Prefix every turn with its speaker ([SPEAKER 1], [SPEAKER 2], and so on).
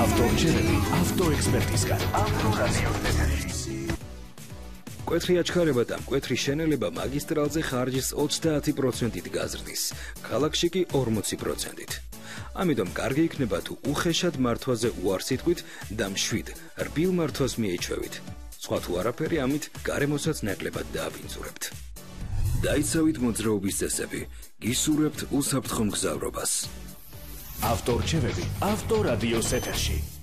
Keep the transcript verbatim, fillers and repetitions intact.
[SPEAKER 1] ავტორჩერები ავტოექსპერტისგან.
[SPEAKER 2] მკვეთრი აჩქარება და მკვეთრი შენელება მაგისტრალზე ხარჯს ოცდაათი პროცენტით გაზრდის, ქალაქში კი ორმოცი პროცენტით. ამიტომ კარგი იქნება თუ უხეშად მართვაზე უარს იტყვით და მშვიდ, რბილ მართვას მიეჩვევით. სხვა თუ არაფერი, ამით გარემოსაც ნაკლებად დააბინძურებთ. დაიცავით მოძრაობის წესები, გისურვებთ უსაფრთხო მგზავრობას.
[SPEAKER 1] ავტორჩერები ავტორადიოს ეთერში.